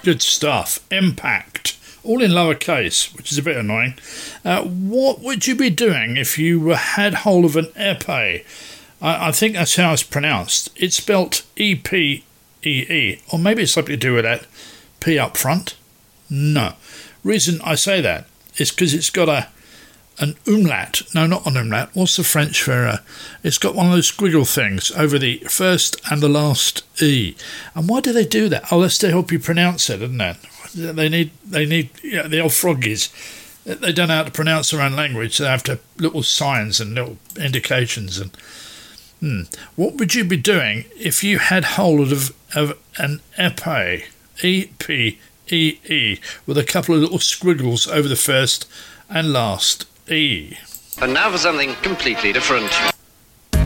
Good stuff. Impact. All in lowercase, which is a bit annoying. What would you be doing if you had hold of an epee? I think that's how it's pronounced. It's spelt E-P-E-E. Or maybe it's something to do with that P up front. No. Reason I say that is because it's got an umlaut. No, not an umlaut. What's the French for... it's got one of those squiggle things over the first and the last E. And why do they do that? Oh, that's to help you pronounce it, isn't it? They need the old froggies. They don't know how to pronounce their own language. So they have to little signs and little indications. And what would you be doing if you had hold of an epee, E-P-E-E, with a couple of little squiggles over the first and last E? And now for something completely different.